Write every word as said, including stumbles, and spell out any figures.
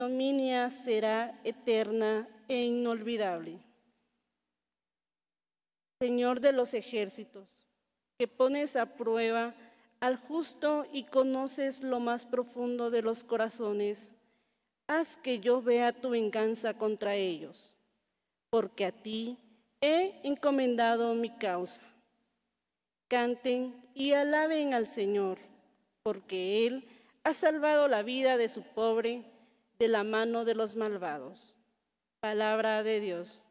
ignominia será eterna e inolvidable. Señor de los ejércitos, que pones a prueba al justo y conoces lo más profundo de los corazones, haz que yo vea tu venganza contra ellos, porque a ti he encomendado mi causa. Canten y alaben al Señor, porque Él ha salvado la vida de su pobre de la mano de los malvados. Palabra de Dios.